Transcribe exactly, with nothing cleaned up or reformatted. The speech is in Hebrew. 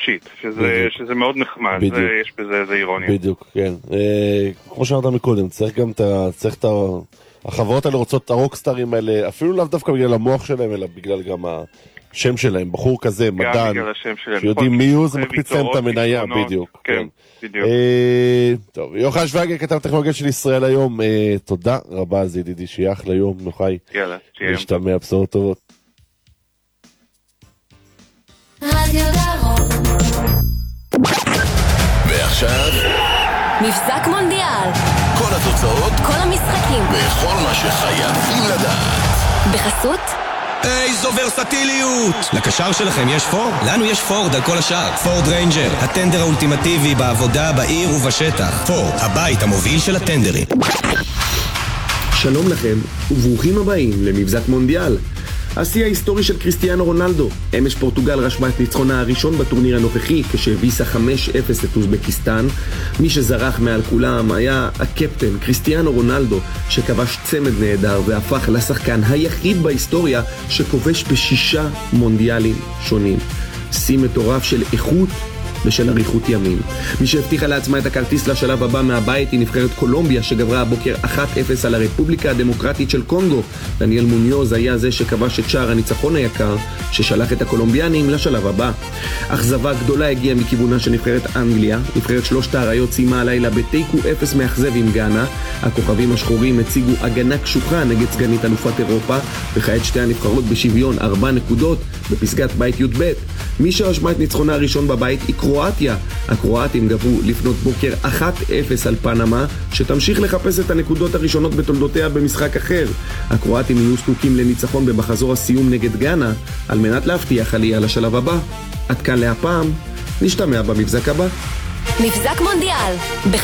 חופשית, שזה, שזה מאוד נחמד, ויש בזה איזה אירוניה. בדיוק, כן. אה, כמו שאמרת מקודם, צריך גם את ה... צריך את ה... החברות האלה רוצות את הרוקסטרים האלה, אפילו לאו דווקא בגלל המוח שלהם, אלא בגלל גם השם שלהם, בחור כזה, מדען, שיודעים מי הוא, זה מקפיץ להם את המניה, בדיוק. כן, בדיוק. טוב, יוחאי שוויגר, כתב טכנולוגיה של ישראל היום, תודה רבה, זה ידידי, שיהיה אחלה יום, יוחאי. יאללה, שיהיה יום טוב. להשתמע, בשורות טובות. ועכשיו מבזק מונדיאל, כל התוצאות, כל המשחקים וכל מה שחייבים לדעת בחסות איזו ורסטיליות! לקשר שלכם יש פורד? לנו יש פורד על כל השאר. פורד ריינג'ר, הטנדר האולטימטיבי בעבודה, בעיר ובשטח. פורד, הבית המוביל של הטנדרים. שלום לכם וברוכים הבאים למבזק מונדיאל. השיא ההיסטורי של קריסטיאנו רונלדו. אמש פורטוגל רשמה את ניצחונה הראשון בטורניר הנוכחי כשהביסה חמש אפס את אוזבקיסטן. מי שזרח מעל כולם היה הקפטן קריסטיאנו רונלדו, שכבש צמד נהדר והפך לשחקן היחיד בהיסטוריה שכובש בשישה מונדיאלים שונים. שיא מטורף של איכות ושל אריכות ימים. מי שהבטיחה לעצמה את הכרטיס לשלב הבא מהבית היא נבחרת קולומביה, שגברה הבוקר אחת אפס על הרפובליקה הדמוקרטית של קונגו. דניאל מוניוז היה זה שכבש את שער הניצחון היקר ששלח את הקולומביאנים לשלב הבא. אכזבה גדולה הגיעה מכיוונה של נבחרת אנגליה. נבחרת שלושת האריות סיימה הלילה בתיקו אפס מאכזב עם גאנה. הכוכבים השחורים הציגו הגנה קשוחה נגד סגנית אלופת אירופה, וכעת שתי הנבחרות בשוויון ארבע נקודות בפסגת בית י"ב. מי שרשמה את ניצחונה הראשון בבית היא קרואטיה. הקרואטים גברו לפנות בוקר אחת אפס על פנמה, שתמשיך לחפש את הנקודות הראשונות בתולדותיה במשחק אחר. הקרואטים יהיו זקוקים לניצחון במחזור הסיום נגד גאנה על מנת להבטיח עלייה לשלב הבא. עד כאן להפעם, נשתמע במבזק הבא. מבזק מונדיאל בחסות